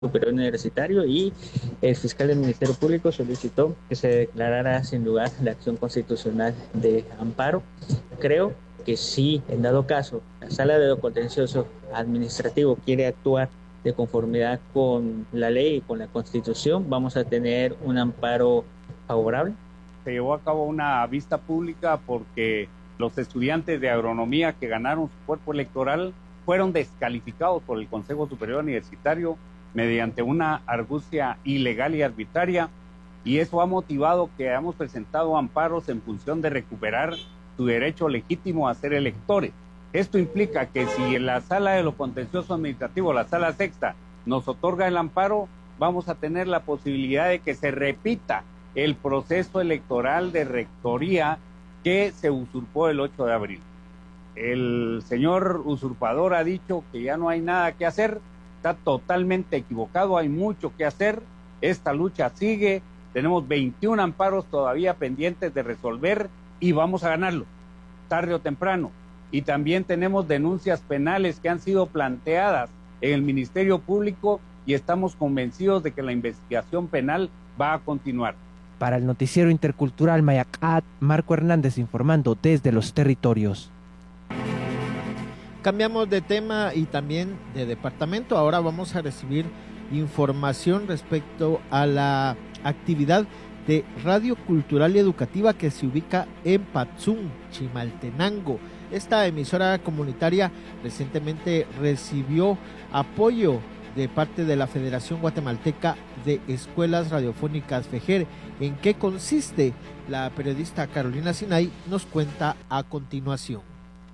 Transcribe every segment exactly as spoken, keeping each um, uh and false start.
Superior Universitario, y el fiscal del Ministerio Público solicitó que se declarara sin lugar la acción constitucional de amparo. Creo que si en dado caso la Sala de lo Contencioso Administrativo quiere actuar de conformidad con la ley y con la Constitución, vamos a tener un amparo favorable. Se llevó a cabo una vista pública porque los estudiantes de agronomía que ganaron su cuerpo electoral fueron descalificados por el Consejo Superior Universitario mediante una argucia ilegal y arbitraria, y eso ha motivado que hayamos presentado amparos en función de recuperar su derecho legítimo a ser electores. Esto implica que si en la Sala de lo Contencioso Administrativo, la Sala Sexta, nos otorga el amparo, vamos a tener la posibilidad de que se repita el proceso electoral de rectoría que se usurpó el ocho de abril. El señor usurpador ha dicho que ya no hay nada que hacer. Está totalmente equivocado, hay mucho que hacer, esta lucha sigue, tenemos veintiún amparos todavía pendientes de resolver y vamos a ganarlo, tarde o temprano. Y también tenemos denuncias penales que han sido planteadas en el Ministerio Público y estamos convencidos de que la investigación penal va a continuar. Para el noticiero intercultural Mayacat, Marco Hernández informando desde los territorios. Cambiamos de tema y también de departamento. Ahora vamos a recibir información respecto a la actividad de Radio Cultural y Educativa que se ubica en Patzún, Chimaltenango. Esta emisora comunitaria recientemente recibió apoyo de parte de la Federación Guatemalteca de Escuelas Radiofónicas FEJER. ¿En qué consiste? La periodista Carolina Sinay nos cuenta a continuación.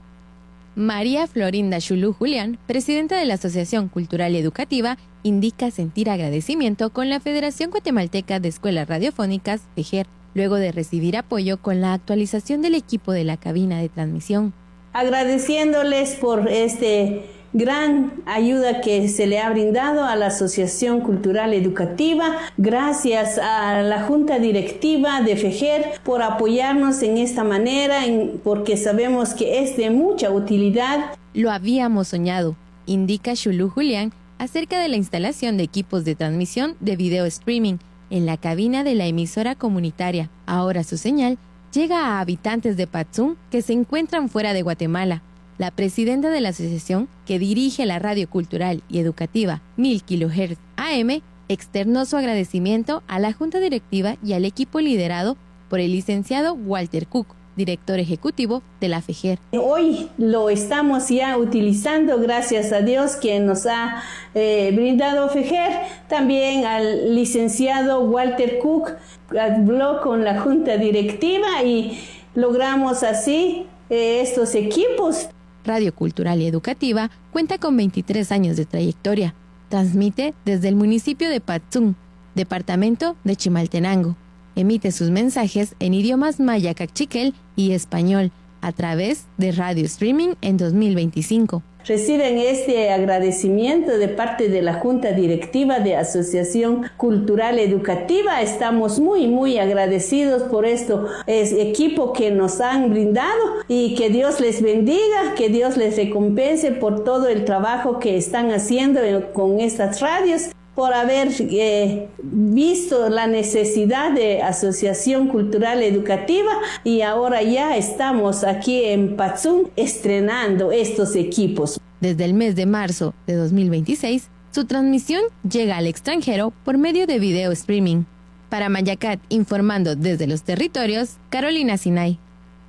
María Florinda Chulú Julián, presidenta de la Asociación Cultural y Educativa, indica sentir agradecimiento con la Federación Guatemalteca de Escuelas Radiofónicas, FEJER, luego de recibir apoyo con la actualización del equipo de la cabina de transmisión. Agradeciéndoles por este gran ayuda que se le ha brindado a la Asociación Cultural Educativa, gracias a la Junta Directiva de FEJER por apoyarnos en esta manera, en, porque sabemos que es de mucha utilidad. Lo habíamos soñado, indica Chulú Julián, acerca de la instalación de equipos de transmisión de video streaming en la cabina de la emisora comunitaria. Ahora su señal llega a habitantes de Patzún que se encuentran fuera de Guatemala. La presidenta de la asociación, que dirige la radio cultural y educativa mil kilohertz A M, externó su agradecimiento a la junta directiva y al equipo liderado por el licenciado Walter Cook, director ejecutivo de la FEJER. Hoy lo estamos ya utilizando, gracias a Dios que nos ha eh, brindado FEJER, también al licenciado Walter Cook, habló con la junta directiva y logramos así eh, estos equipos. Radio Cultural y Educativa cuenta con veintitrés años de trayectoria. Transmite desde el municipio de Patzún, departamento de Chimaltenango. Emite sus mensajes en idiomas maya cachiquel y español a través de radio streaming en dos mil veinticinco. Reciben este agradecimiento de parte de la Junta Directiva de Asociación Cultural Educativa. Estamos muy, muy agradecidos por esto, es equipo que nos han brindado, y que Dios les bendiga, que Dios les recompense por todo el trabajo que están haciendo con estas radios, por haber eh, visto la necesidad de Asociación Cultural Educativa, y ahora ya estamos aquí en Patzún estrenando estos equipos. Desde el mes de marzo de dos mil veintiséis, su transmisión llega al extranjero por medio de video streaming. Para Mayacat, informando desde los territorios, Carolina Sinay.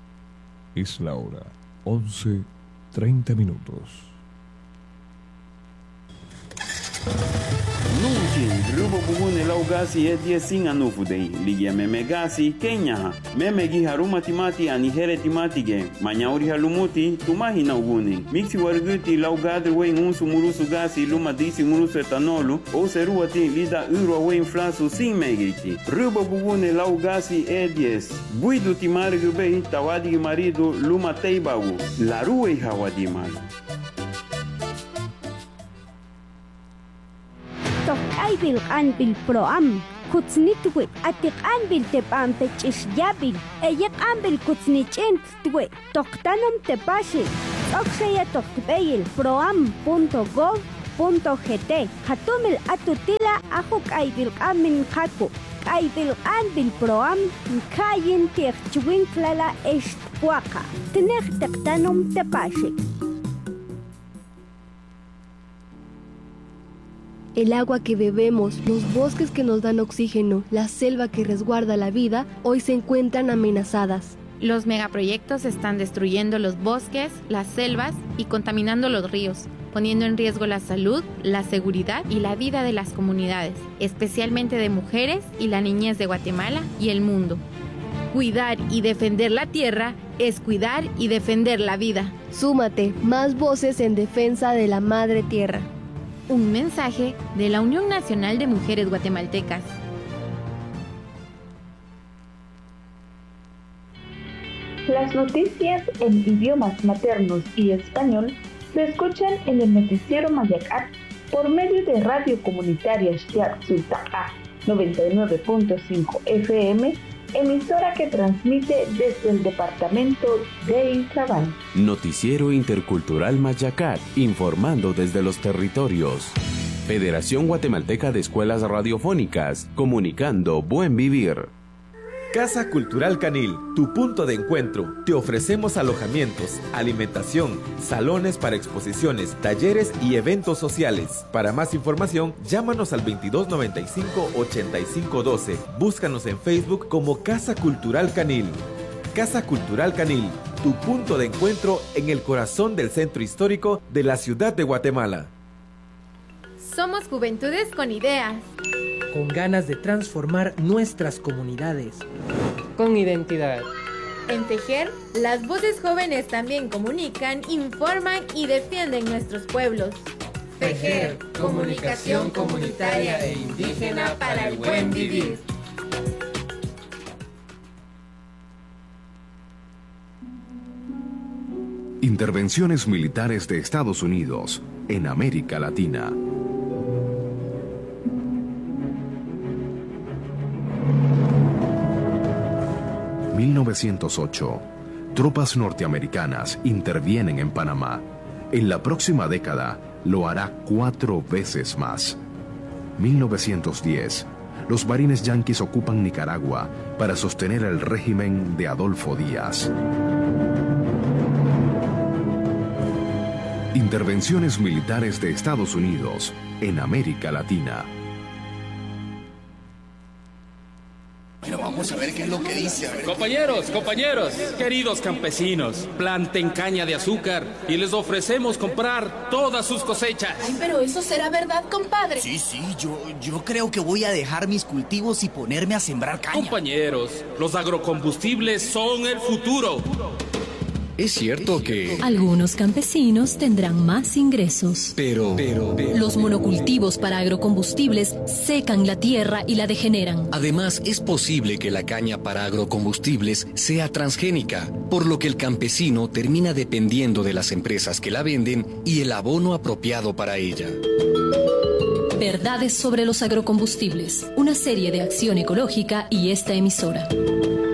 Es la hora, once treinta minutos. Nunchi, rubo bubune lau gasi e die sin anufudei, ligia meme gasi, kenya, meme gi haruma timati anihere timati ge, manyauri halumuti, tumahi na uguni, mixi warguti lau gadri wen unsu murusu gasi, luma disi murusu etanolu, o seruati lida uro wen flasu sin megiti, rubo bubune lau gasi e dies, buidu timari gubei, tawadi marido, luma teibagu, la rue hawadi malu. Aybil anbil proam kutsnitwe atik anbil tepam pechis yabil eyek anbil kutsnichent twe toktanom tepashi oksaya tokbeil proam punto gov punto g t. Hatumil atutila ajuk aibil amin haku. Aibil anbil proam kayin tirchwinklala echtpuaka. Tener tektanum tepashik. El agua que bebemos, los bosques que nos dan oxígeno, la selva que resguarda la vida, hoy se encuentran amenazadas. Los megaproyectos están destruyendo los bosques, las selvas y contaminando los ríos, poniendo en riesgo la salud, la seguridad y la vida de las comunidades, especialmente de mujeres y la niñez de Guatemala y el mundo. Cuidar y defender la tierra es cuidar y defender la vida. Súmate, más voces en defensa de la madre tierra. Un mensaje de la Unión Nacional de Mujeres Guatemaltecas. Las noticias en idiomas maternos y español se escuchan en el noticiero Mayacat por medio de Radio Comunitaria Xtiac Sulta'a noventa y nueve punto cinco F M, emisora que transmite desde el departamento de Izabal. Noticiero Intercultural Mayacat, informando desde los territorios. Federación Guatemalteca de Escuelas Radiofónicas, comunicando buen vivir. Casa Cultural Canil, tu punto de encuentro. Te ofrecemos alojamientos, alimentación, salones para exposiciones, talleres y eventos sociales. Para más información, llámanos al veintidós noventa y cinco ochenta y cinco doce. Búscanos en Facebook como Casa Cultural Canil. Casa Cultural Canil, tu punto de encuentro en el corazón del centro histórico de la ciudad de Guatemala. Somos juventudes con ideas. Con ganas de transformar nuestras comunidades. Con identidad. En Tejer, las voces jóvenes también comunican, informan y defienden nuestros pueblos. Tejer, comunicación comunitaria e indígena para el buen vivir. Intervenciones militares de Estados Unidos en América Latina. mil novecientos ocho. Tropas norteamericanas intervienen en Panamá. En la próxima década lo hará cuatro veces más. mil novecientos diez. Los marines yanquis ocupan Nicaragua para sostener el régimen de Adolfo Díaz. Intervenciones militares de Estados Unidos en América Latina. Bueno, vamos a ver qué es lo que dice. Compañeros, compañeros, queridos campesinos, planten caña de azúcar y les ofrecemos comprar todas sus cosechas. Ay, pero eso será verdad, compadre. Sí, sí, yo, yo creo que voy a dejar mis cultivos y ponerme a sembrar caña. Compañeros, los agrocombustibles son el futuro. Es cierto que algunos campesinos tendrán más ingresos. Pero, pero, pero los monocultivos para agrocombustibles secan la tierra y la degeneran. Además, es posible que la caña para agrocombustibles sea transgénica, por lo que el campesino termina dependiendo de las empresas que la venden y el abono apropiado para ella. Verdades sobre los agrocombustibles, una serie de Acción Ecológica y esta emisora.